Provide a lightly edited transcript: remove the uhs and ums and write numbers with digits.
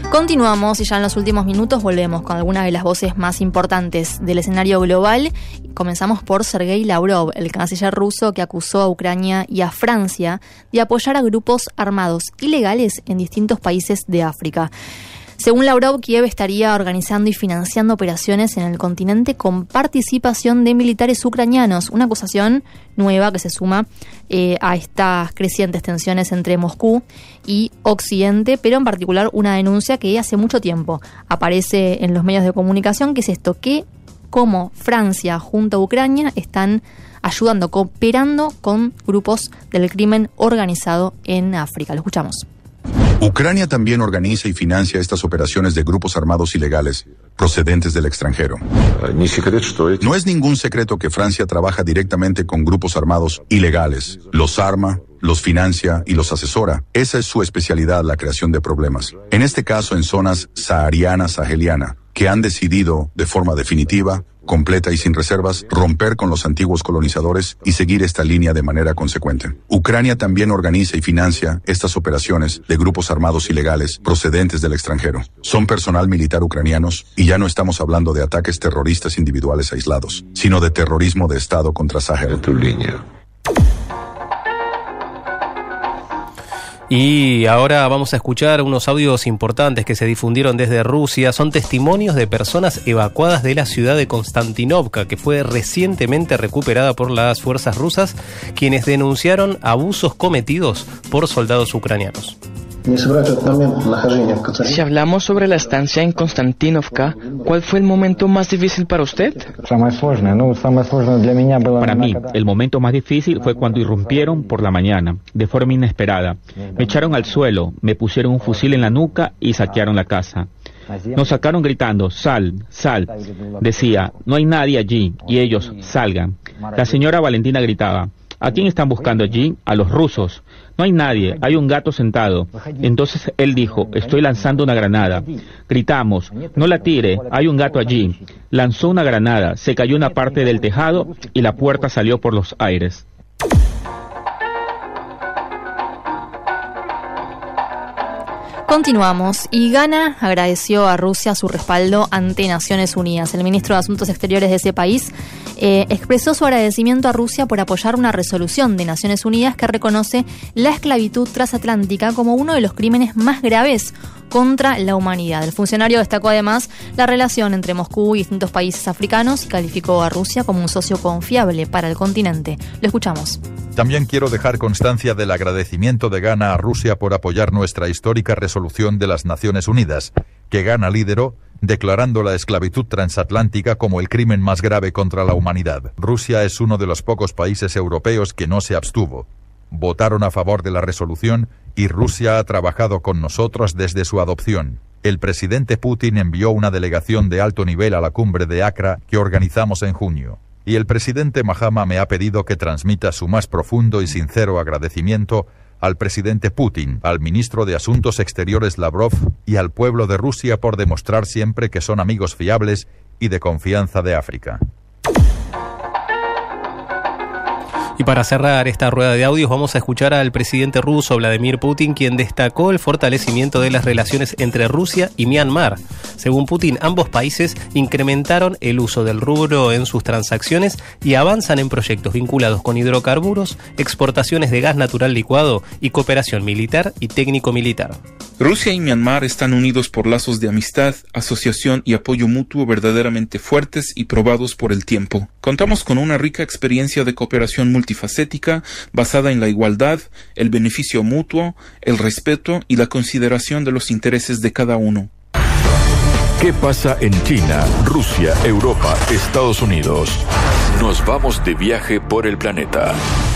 Continuamos y ya en los últimos minutos volvemos con algunas de las voces más importantes del escenario global. Comenzamos por Sergei Lavrov, el canciller ruso que acusó a Ucrania y a Francia de apoyar a grupos armados ilegales en distintos países de África. Según Lavrov, Kiev estaría organizando y financiando operaciones en el continente con participación de militares ucranianos, una acusación nueva que se suma a estas crecientes tensiones entre Moscú y Occidente, pero en particular una denuncia que hace mucho tiempo aparece en los medios de comunicación, que es esto, que como Francia junto a Ucrania están ayudando, cooperando con grupos del crimen organizado en África. Lo escuchamos. Ucrania también organiza y financia estas operaciones de grupos armados ilegales procedentes del extranjero. No es ningún secreto que Francia trabaja directamente con grupos armados ilegales, los arma, los financia y los asesora. Esa es su especialidad, la creación de problemas. En este caso, en zonas sahariana, que han decidido de forma definitiva, completa y sin reservas, romper con los antiguos colonizadores y seguir esta línea de manera consecuente. Ucrania también organiza y financia estas operaciones de grupos armados ilegales procedentes del extranjero. Son personal militar ucranianos y ya no estamos hablando de ataques terroristas individuales aislados, sino de terrorismo de Estado contra Sahel. Y ahora vamos a escuchar unos audios importantes que se difundieron desde Rusia. Son testimonios de personas evacuadas de la ciudad de Konstantinovka, que fue recientemente recuperada por las fuerzas rusas, quienes denunciaron abusos cometidos por soldados ucranianos. Si hablamos sobre la estancia en Konstantinovka, ¿cuál fue el momento más difícil para usted? Para mí, el momento más difícil fue cuando irrumpieron por la mañana, de forma inesperada. Me echaron al suelo, me pusieron un fusil en la nuca y saquearon la casa. Nos sacaron gritando, sal, sal. Decía, no hay nadie allí, y ellos, salgan. La señora Valentina gritaba, ¿a quién están buscando allí? A los rusos. No hay nadie, hay un gato sentado. Entonces él dijo, estoy lanzando una granada. Gritamos, no la tire, hay un gato allí. Lanzó una granada, se cayó una parte del tejado y la puerta salió por los aires. Continuamos, y Ghana agradeció a Rusia su respaldo ante Naciones Unidas. El ministro de Asuntos Exteriores de ese país expresó su agradecimiento a Rusia por apoyar una resolución de Naciones Unidas que reconoce la esclavitud transatlántica como uno de los crímenes más graves contra la humanidad. El funcionario destacó además la relación entre Moscú y distintos países africanos y calificó a Rusia como un socio confiable para el continente. Lo escuchamos. También quiero dejar constancia del agradecimiento de Ghana a Rusia por apoyar nuestra histórica resolución de las Naciones Unidas, que Ghana lideró, declarando la esclavitud transatlántica como el crimen más grave contra la humanidad. Rusia es uno de los pocos países europeos que no se abstuvo. Votaron a favor de la resolución y Rusia ha trabajado con nosotros desde su adopción. El presidente Putin envió una delegación de alto nivel a la cumbre de Accra que organizamos en junio. Y el presidente Mahama me ha pedido que transmita su más profundo y sincero agradecimiento al presidente Putin, al ministro de Asuntos Exteriores Lavrov y al pueblo de Rusia por demostrar siempre que son amigos fiables y de confianza de África. Y para cerrar esta rueda de audios vamos a escuchar al presidente ruso Vladimir Putin, quien destacó el fortalecimiento de las relaciones entre Rusia y Myanmar. Según Putin, ambos países incrementaron el uso del rublo en sus transacciones y avanzan en proyectos vinculados con hidrocarburos, exportaciones de gas natural licuado y cooperación militar y técnico-militar. Rusia y Myanmar están unidos por lazos de amistad, asociación y apoyo mutuo verdaderamente fuertes y probados por el tiempo. Contamos con una rica experiencia de cooperación multifacética basada en la igualdad, el beneficio mutuo, el respeto y la consideración de los intereses de cada uno. ¿Qué pasa en China, Rusia, Europa, Estados Unidos? Nos vamos de viaje por el planeta.